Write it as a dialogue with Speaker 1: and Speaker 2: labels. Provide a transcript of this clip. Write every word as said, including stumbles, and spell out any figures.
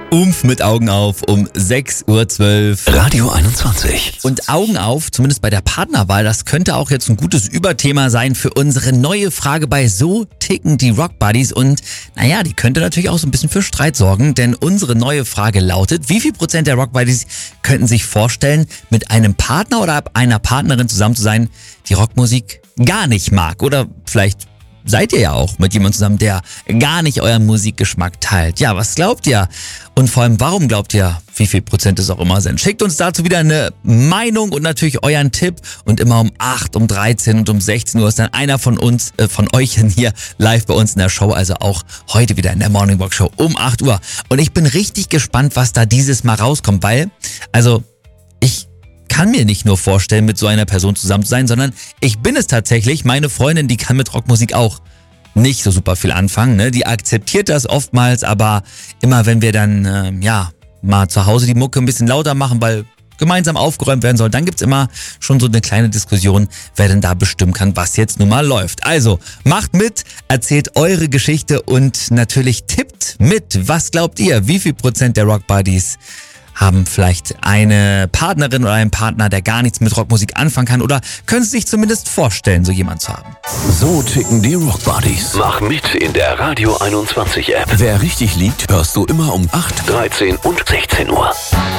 Speaker 1: Umf mit Augen auf um sechs Uhr zwölf.
Speaker 2: Radio einundzwanzig.
Speaker 1: Und Augen auf, zumindest bei der Partnerwahl, das könnte auch jetzt ein gutes Überthema sein für unsere neue Frage bei So ticken die Rock Buddies. Und naja, die könnte natürlich auch so ein bisschen für Streit sorgen, denn unsere neue Frage lautet, wie viel Prozent der Rock Buddies könnten sich vorstellen, mit einem Partner oder einer Partnerin zusammen zu sein, die Rockmusik gar nicht mag? Oder vielleicht seid ihr ja auch mit jemandem zusammen, der gar nicht euren Musikgeschmack teilt. Ja, was glaubt ihr? Und vor allem, warum glaubt ihr, wie viel Prozent es auch immer sind? Schickt uns dazu wieder eine Meinung und natürlich euren Tipp. Und immer um acht, um dreizehn und um sechzehn Uhr ist dann einer von uns, äh, von euch hier live bei uns in der Show. Also auch heute wieder in der Morning Walk Show um acht Uhr. Und ich bin richtig gespannt, was da dieses Mal rauskommt, weil, also, ich kann mir nicht nur vorstellen, mit so einer Person zusammen zu sein, sondern ich bin es tatsächlich. Meine Freundin, die kann mit Rockmusik auch nicht so super viel anfangen, ne? Die akzeptiert das oftmals, aber immer wenn wir dann, äh, ja, mal zu Hause die Mucke ein bisschen lauter machen, weil gemeinsam aufgeräumt werden soll, dann gibt's immer schon so eine kleine Diskussion, wer denn da bestimmen kann, was jetzt nun mal läuft. Also, macht mit, erzählt eure Geschichte und natürlich tippt mit. Was glaubt ihr, wie viel Prozent der Rock Buddies haben vielleicht eine Partnerin oder einen Partner, der gar nichts mit Rockmusik anfangen kann oder können sie sich zumindest vorstellen, so jemand zu haben?
Speaker 2: So ticken die Rock Buddies. Mach mit in der Radio einundzwanzig App. Wer richtig liegt, hörst du immer um acht, dreizehn und sechzehn Uhr.